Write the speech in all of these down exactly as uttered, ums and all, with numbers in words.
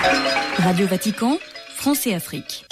Radio Vatican, France et Afrique.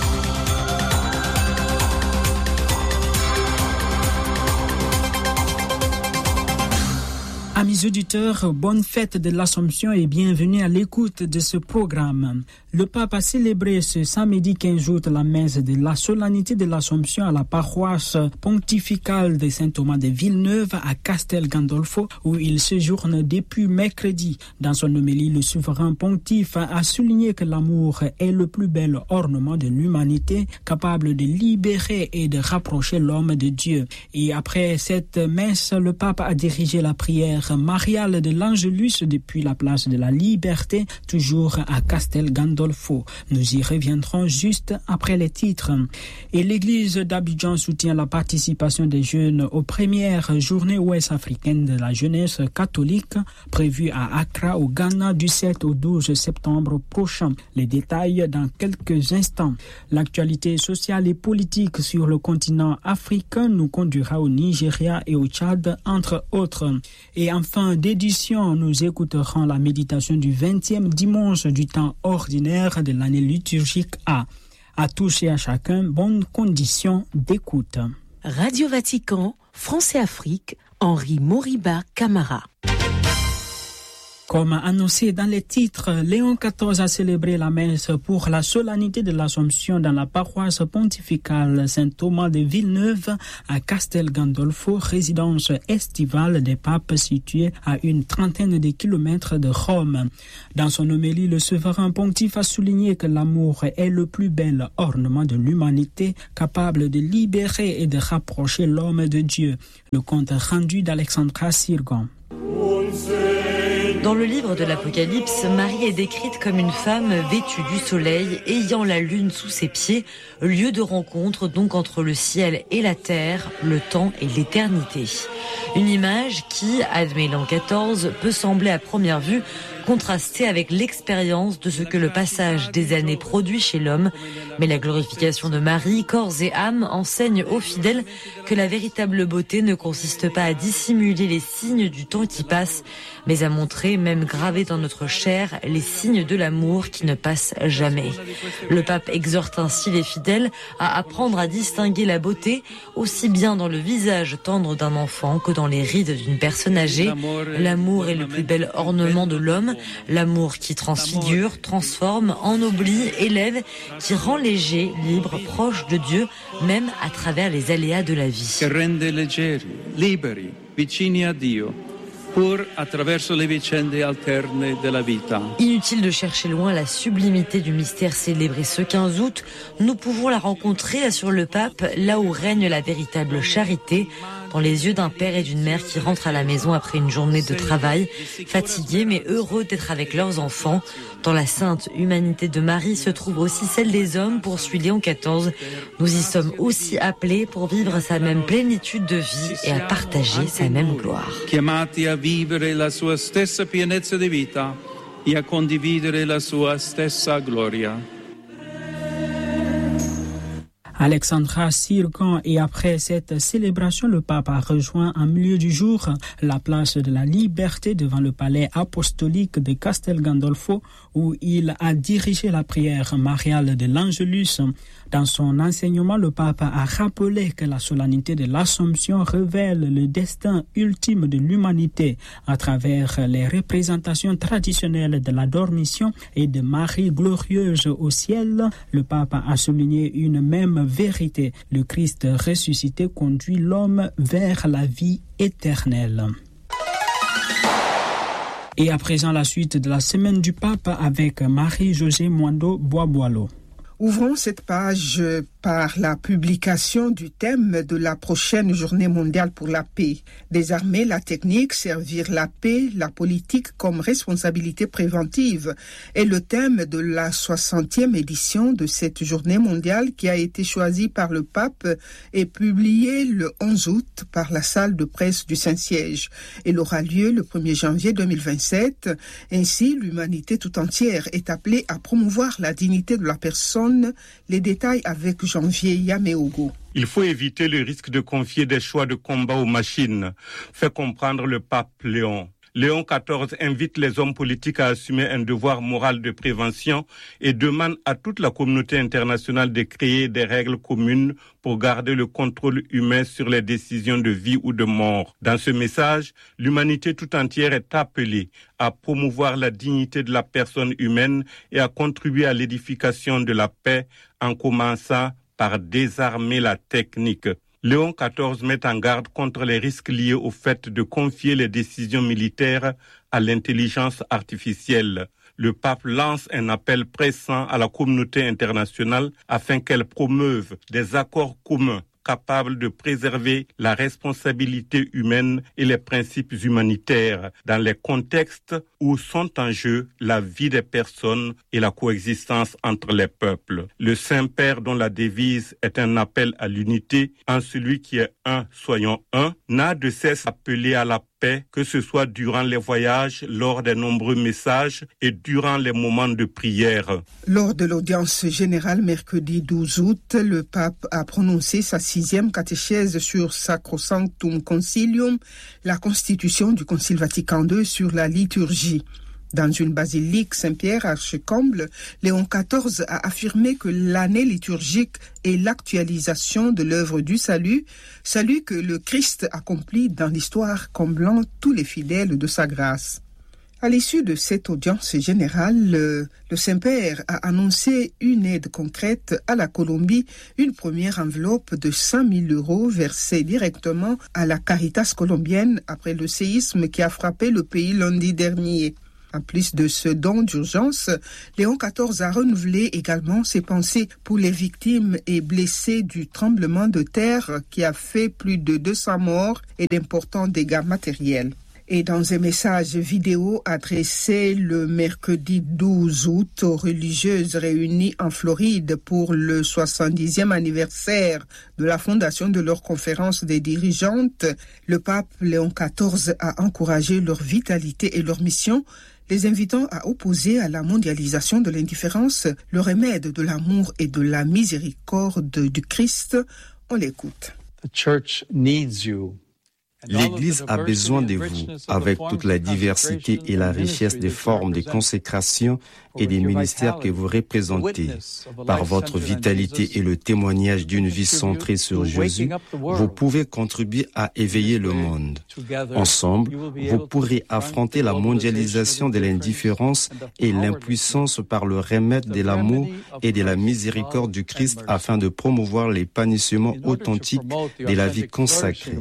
Amis auditeurs, bonne fête de l'Assomption et bienvenue à l'écoute de ce programme. Le pape a célébré ce samedi quinze août la messe de la solennité de l'Assomption à la paroisse pontificale de Saint-Thomas de Villeneuve à Castel Gandolfo, où il séjourne depuis mercredi. Dans son homélie, le souverain pontife a souligné que l'amour est le plus bel ornement de l'humanité, capable de libérer et de rapprocher l'homme de Dieu. Et après cette messe, le pape a dirigé la prière mariale de l'Angelus depuis la place de la Liberté, toujours à Castel Gandolfo. Nous y reviendrons juste après les titres. Et l'église d'Abidjan soutient la participation des jeunes aux premières journées ouest-africaines de la jeunesse catholique prévues à Accra, au Ghana, du sept au douze septembre prochain. Les détails dans quelques instants. L'actualité sociale et politique sur le continent africain nous conduira au Nigeria et au Tchad, entre autres. Et en fin d'édition, nous écouterons la méditation du vingtième dimanche du temps ordinaire de l'année liturgique A. À tous et à chacun, bonnes conditions d'écoute. Radio Vatican, France et Afrique, Henri Moriba Camara. Comme annoncé dans les titres, Léon quatorze a célébré la messe pour la solennité de l'Assomption dans la paroisse pontificale Saint-Thomas de Villeneuve à Castel Gandolfo, résidence estivale des papes située à une trentaine de kilomètres de Rome. Dans son homélie, le souverain pontife a souligné que l'amour est le plus bel ornement de l'humanité, capable de libérer et de rapprocher l'homme de Dieu. Le compte rendu d'Alexandra Sirgan. Dans le livre de l'Apocalypse, Marie est décrite comme une femme vêtue du soleil, ayant la lune sous ses pieds, lieu de rencontre donc entre le ciel et la terre, le temps et l'éternité. Une image qui, admet Léon quatorze, peut sembler à première vue contraster avec l'expérience de ce que le passage des années produit chez l'homme. Mais la glorification de Marie, corps et âme, enseigne aux fidèles que la véritable beauté ne consiste pas à dissimuler les signes du temps qui passe, mais à montrer, même gravés dans notre chair, les signes de l'amour qui ne passent jamais. Le pape exhorte ainsi les fidèles à apprendre à distinguer la beauté, aussi bien dans le visage tendre d'un enfant que dans les rides d'une personne âgée. L'amour est le plus bel ornement de l'homme, l'amour qui transfigure, transforme, ennoblit, élève, qui rend léger, libre, proche de Dieu, même à travers les aléas de la vie. Che rende leggeri, liberi, vicini a Dio. Pur attraverso le vicende alterne della vita. Inutile de chercher loin la sublimité du mystère célébré ce quinze août, nous pouvons la rencontrer sur le pape, là où règne la véritable charité, dans les yeux d'un père et d'une mère qui rentrent à la maison après une journée de travail, fatigués mais heureux d'être avec leurs enfants. Dans la sainte humanité de Marie se trouve aussi celle des hommes, poursuit Léon quatorze. Nous y sommes aussi appelés pour vivre sa même plénitude de vie et à partager sa même gloire. Chiamati a vivere la sua stessa pienezza di vita e a condividere la sua stessa gloria. Alexandra Sirgan. Et après cette célébration, le pape a rejoint en milieu du jour la place de la Liberté devant le palais apostolique de Castel Gandolfo, où il a dirigé la prière mariale de l'Angelus. Dans son enseignement, le pape a rappelé que la solennité de l'Assomption révèle le destin ultime de l'humanité à travers les représentations traditionnelles de la dormition et de Marie glorieuse au ciel. Le pape a souligné une même vérité. Le Christ ressuscité conduit l'homme vers la vie éternelle. Et à présent, la suite de la semaine du pape avec Marie-Josée Mwando Boaboalo. Ouvrons cette page par la publication du thème de la prochaine journée mondiale pour la paix. Désarmer la technique, servir la paix, la politique comme responsabilité préventive est le thème de la soixantième édition de cette journée mondiale qui a été choisie par le pape et publiée le onze août par la salle de presse du Saint-Siège. Elle aura lieu le premier janvier deux mille vingt-sept. Ainsi, l'humanité tout entière est appelée à promouvoir la dignité de la personne. Les détails avec Janvier Yameogo. Il faut éviter le risque de confier des choix de combat aux machines, fait comprendre le pape Léon. Léon quatorze invite les hommes politiques à assumer un devoir moral de prévention et demande à toute la communauté internationale de créer des règles communes pour garder le contrôle humain sur les décisions de vie ou de mort. Dans ce message, l'humanité tout entière est appelée à promouvoir la dignité de la personne humaine et à contribuer à l'édification de la paix en commençant par désarmer la technique. Léon quatorze met en garde contre les risques liés au fait de confier les décisions militaires à l'intelligence artificielle. Le pape lance un appel pressant à la communauté internationale afin qu'elle promeuve des accords communs capables de préserver la responsabilité humaine et les principes humanitaires dans les contextes où sont en jeu la vie des personnes et la coexistence entre les peuples. Le Saint-Père, dont la devise est un appel à l'unité, en celui qui est un, soyons un, n'a de cesse d'appeler à la paix, que ce soit durant les voyages, lors des nombreux messages et durant les moments de prière. Lors de l'audience générale mercredi douze août, le pape a prononcé sa sixième catéchèse sur Sacrosanctum Concilium, la constitution du Concile Vatican deux sur la liturgie. Dans une basilique Saint-Pierre à Archecomble, Léon quatorze a affirmé que l'année liturgique est l'actualisation de l'œuvre du salut, salut que le Christ accomplit dans l'histoire, comblant tous les fidèles de sa grâce. À l'issue de cette audience générale, le, le Saint-Père a annoncé une aide concrète à la Colombie, une première enveloppe de cent mille euros versée directement à la Caritas colombienne après le séisme qui a frappé le pays lundi dernier. En plus de ce don d'urgence, Léon quatorze a renouvelé également ses pensées pour les victimes et blessés du tremblement de terre qui a fait plus de deux cents morts et d'importants dégâts matériels. Et dans un message vidéo adressé le mercredi douze août aux religieuses réunies en Floride pour le soixante-dixième anniversaire de la fondation de leur conférence des dirigeantes, le pape Léon quatorze a encouragé leur vitalité et leur mission, les invitant à opposer à la mondialisation de l'indifférence le remède de l'amour et de la miséricorde du Christ. On l'écoute. The church needs you. L'Église a besoin de vous, avec toute la diversité et la richesse des formes de consécration et des ministères que vous représentez. Par votre vitalité et le témoignage d'une vie centrée sur Jésus, vous pouvez contribuer à éveiller le monde. Ensemble, vous pourrez affronter la mondialisation de l'indifférence et l'impuissance par le remède de l'amour et de la miséricorde du Christ afin de promouvoir l'épanouissement authentique de la vie consacrée.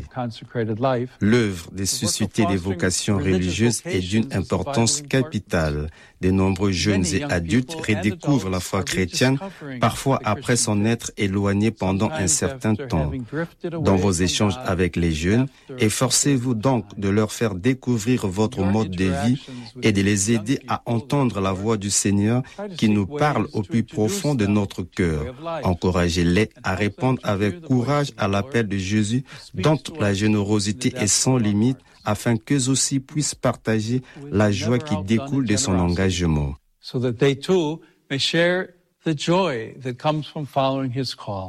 L'œuvre de susciter des vocations religieuses est d'une importance capitale. De nombreux jeunes et adultes redécouvrent la foi chrétienne, parfois après s'en être éloignés pendant un certain temps. Dans vos échanges avec les jeunes, efforcez-vous donc de leur faire découvrir votre mode de vie et de les aider à entendre la voix du Seigneur qui nous parle au plus profond de notre cœur. Encouragez-les à répondre avec courage à l'appel de Jésus, dont la générosité est sans limite, afin qu'eux aussi puissent partager la joie qui découle de son engagement. So that they too may share the joy that comes from following his call.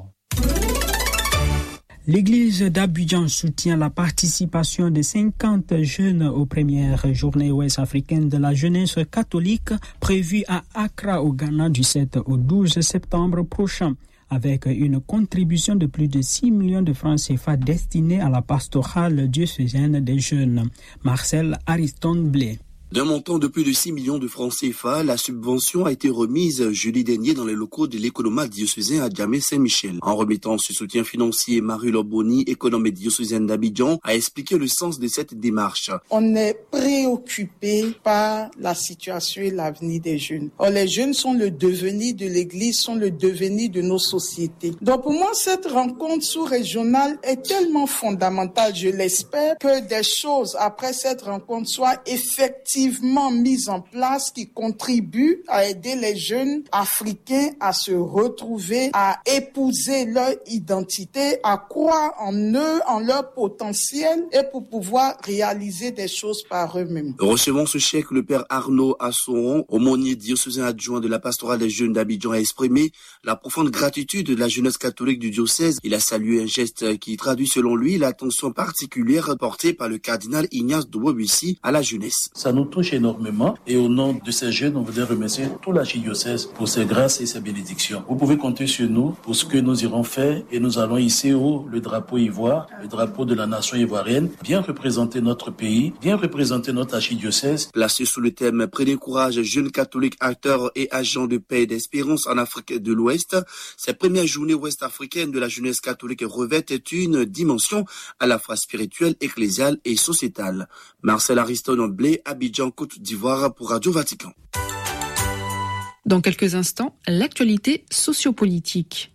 L'église d'Abidjan soutient la participation de cinquante jeunes aux premières journées ouest-africaines de la jeunesse catholique prévues à Accra au Ghana du sept au douze septembre prochain, avec une contribution de plus de six millions de francs C F A destinée à la pastorale diocésaine des jeunes. Marcel Ariston-Blé. D'un montant de plus de six millions de francs C F A, la subvention a été remise jeudi dernier dans les locaux de l'économat diocésain à Djamé-Saint-Michel. En remettant ce soutien financier, Marie Loboni, économe diocésaine d'Abidjan, a expliqué le sens de cette démarche. On est préoccupé par la situation et l'avenir des jeunes. Or, les jeunes sont le devenir de l'Église, sont le devenir de nos sociétés. Donc pour moi, cette rencontre sous-régionale est tellement fondamentale, je l'espère, que des choses après cette rencontre soient effectives activement mises en place qui contribuent à aider les jeunes africains à se retrouver, à épouser leur identité, à croire en eux, en leur potentiel et pour pouvoir réaliser des choses par eux-mêmes. Recevant ce chèque, le père Arnaud Assoron, aumônier diocésain adjoint de la pastorale des jeunes d'Abidjan, a exprimé la profonde gratitude de la jeunesse catholique du diocèse. Il a salué un geste qui traduit selon lui l'attention particulière portée par le cardinal Ignace Dobobuissi à la jeunesse. Ça nous touche énormément et au nom de ces jeunes, on voudrait remercier tout l'archidiocèse pour ses grâces et ses bénédictions. Vous pouvez compter sur nous pour ce que nous irons faire et nous allons hisser haut le drapeau ivoire, le drapeau de la nation ivoirienne, bien représenter notre pays, bien représenter notre archidiocèse. Placé sous le thème « Prenez courage, jeunes catholiques, acteurs et agents de paix et d'espérance en Afrique de l'Ouest », cette première journée ouest-africaine de la jeunesse catholique revêt une dimension à la fois spirituelle, ecclésiale et sociétale. Marcel Ariston Blé, Abidjan, Côte d'Ivoire pour Radio Vatican. Dans quelques instants, l'actualité sociopolitique.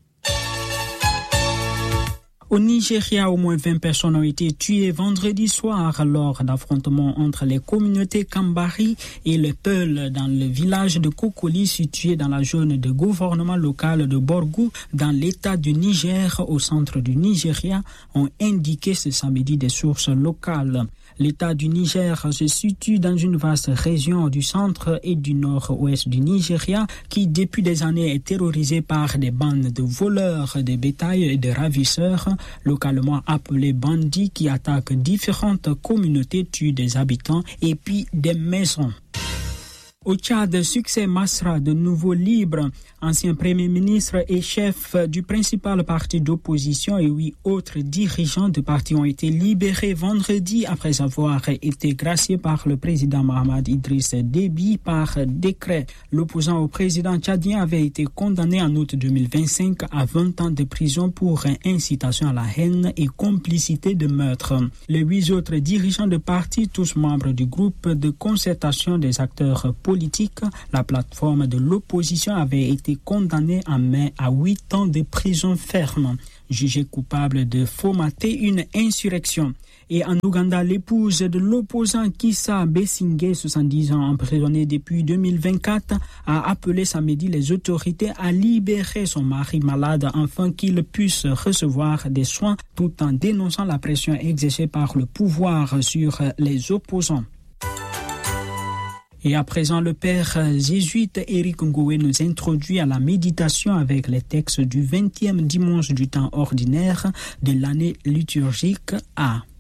Au Nigeria, au moins vingt personnes ont été tuées vendredi soir lors d'affrontements entre les communautés Kambari et les Peuls dans le village de Kokoli situé dans la zone de gouvernement local de Borgu dans l'état du Niger au centre du Nigeria, ont indiqué ce samedi des sources locales. L'état du Niger se situe dans une vaste région du centre et du nord-ouest du Nigeria qui depuis des années est terrorisée par des bandes de voleurs de bétail et de ravisseurs, localement appelés bandits, qui attaquent différentes communautés, tuent des habitants et pillent des maisons. Au Tchad, succès Masra, de nouveau libre, ancien premier ministre et chef du principal parti d'opposition et huit autres dirigeants du parti ont été libérés vendredi après avoir été graciés par le président Mohamed Idriss Déby par décret. L'opposant au président tchadien avait été condamné en août deux mille vingt-cinq à vingt ans de prison pour incitation à la haine et complicité de meurtre. Les huit autres dirigeants du parti, tous membres du groupe de concertation des acteurs politiques, politique, la plateforme de l'opposition avait été condamnée en mai à huit ans de prison ferme, jugée coupable de fomenter une insurrection. Et en Ouganda, l'épouse de l'opposant Kissa Besigye, soixante-dix ans, emprisonnée depuis deux mille vingt-quatre, a appelé samedi les autorités à libérer son mari malade afin qu'il puisse recevoir des soins tout en dénonçant la pression exercée par le pouvoir sur les opposants. Et à présent, le père jésuite Éric Ngoué nous introduit à la méditation avec les textes du vingtième dimanche du temps ordinaire de l'année liturgique A.